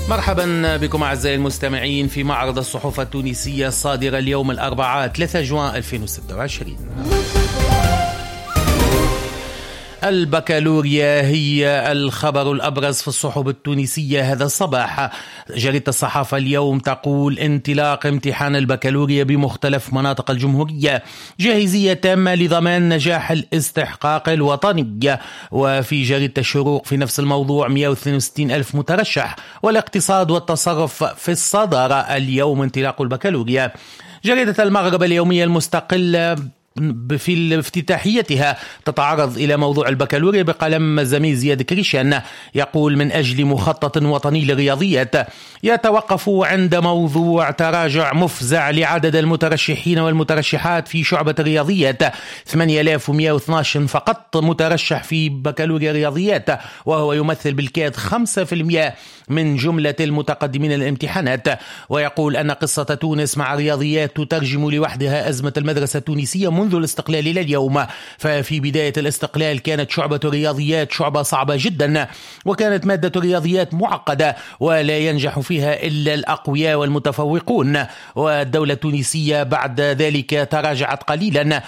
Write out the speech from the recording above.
مرحبا بكم أعزائي المستمعين في معرض الصحف التونسية الصادر اليوم الأربعاء 3 جوان 2026. البكالوريا هي الخبر الأبرز في الصحف التونسية هذا الصباح. جريدة الصحافة اليوم تقول انطلاق امتحان البكالوريا بمختلف مناطق الجمهورية، جاهزية تامة لضمان نجاح الاستحقاق الوطني. وفي جريدة الشروق في نفس الموضوع 162 ألف مترشح والاقتصاد والتصرف في الصدارة اليوم انطلاق البكالوريا. جريدة المغرب اليومية المستقلة في افتتاحيتها تتعرض إلى موضوع البكالوريا بقلم زميل زياد كريشان، يقول من أجل مخطط وطني للرياضيات يتوقف عند موضوع تراجع مفزع لعدد المترشحين والمترشحات في شعبة الرياضيات، 8112 فقط مترشح في بكالوريا رياضيات، وهو يمثل بالكاد 5% من جملة المتقدمين للامتحانات. ويقول أن قصة تونس مع الرياضيات تترجم لوحدها أزمة المدرسة التونسية منذ الاستقلال إلى اليوم. ففي بداية الاستقلال كانت شعبة الرياضيات شعبة صعبة جدا، وكانت مادة الرياضيات معقدة ولا ينجح فيها إلا الأقوياء والمتفوقون، والدولة التونسية بعد ذلك تراجعت قليلا